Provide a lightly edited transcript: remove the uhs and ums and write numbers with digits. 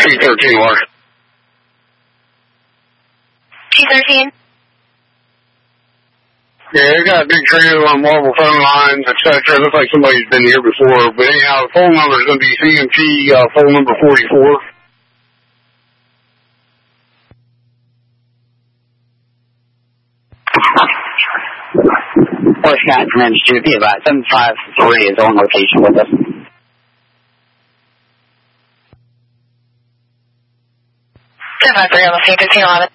T13 was. T13? Yeah, it got a big trailer on marble phone lines, etc. Looks like somebody's been here before. But anyhow, the phone number is going to be CMT phone number 44. West Scott Commander Stu, be about 753 is on location with us. 753 on the scene, 1511.